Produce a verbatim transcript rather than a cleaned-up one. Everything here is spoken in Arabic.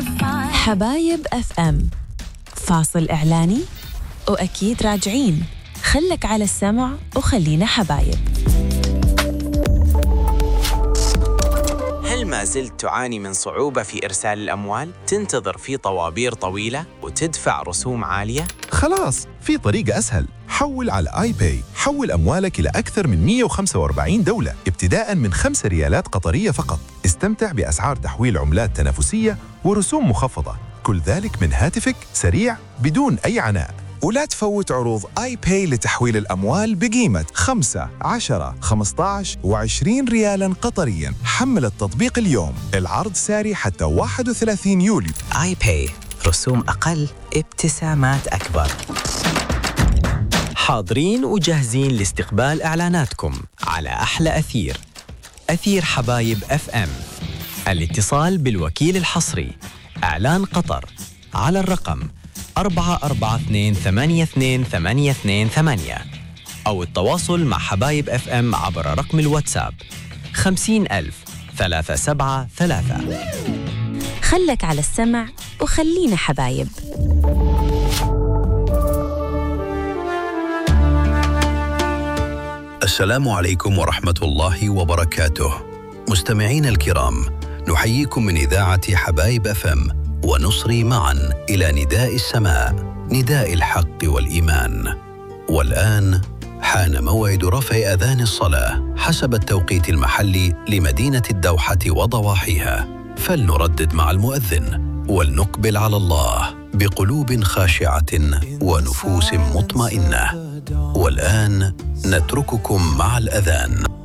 حبايب اف ام، فاصل إعلاني وأكيد راجعين. خلك على السمع وخلينا حبايب. هل ما زلت تعاني من صعوبة في إرسال الأموال؟ تنتظر في طوابير طويلة وتدفع رسوم عالية؟ خلاص، في طريقة أسهل. حول على آي باي. حول أموالك إلى أكثر من مئة وخمسة وأربعين دولة ابتداء من خمس ريالات قطرية فقط. استمتع بأسعار تحويل عملات تنافسية ورسوم مخفضة، كل ذلك من هاتفك، سريع بدون أي عناء. ولا تفوت عروض آي باي لتحويل الأموال بقيمة خمسة، عشرة، خمسة عشر وعشرين ريالاً قطرياً. حمل التطبيق اليوم، العرض ساري حتى واحد وثلاثين يوليو. آي باي، رسوم أقل، ابتسامات أكبر. حاضرين وجاهزين لاستقبال إعلاناتكم على أحلى أثير، أثير حبايب اف ام. الاتصال بالوكيل الحصري إعلان قطر على الرقم أربعة أربعة اثنين ثمانية اثنين ثمانية اثنين ثمانية، أو التواصل مع حبايب اف ام عبر رقم الواتساب خمسين ألف ثلاثة سبعة ثلاثة. خلك على السمع وخلينا حبايب. السلام عليكم ورحمة الله وبركاته. مستمعين الكرام، نحييكم من إذاعة حبايب اف ام ونصري معا إلى نداء السماء، نداء الحق والإيمان. والآن حان موعد رفع أذان الصلاة حسب التوقيت المحلي لمدينة الدوحة وضواحيها، فلنردد مع المؤذن ولنقبل على الله بقلوب خاشعة ونفوس مطمئنة. والآن نترككم مع الأذان.